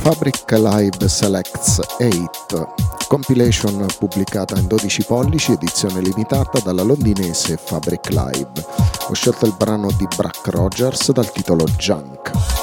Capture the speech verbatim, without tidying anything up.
Fabric Live Selects otto, compilation pubblicata in dodici pollici, edizione limitata dalla londinese Fabric Live. Ho scelto il brano di Buck Rogers dal titolo Junk.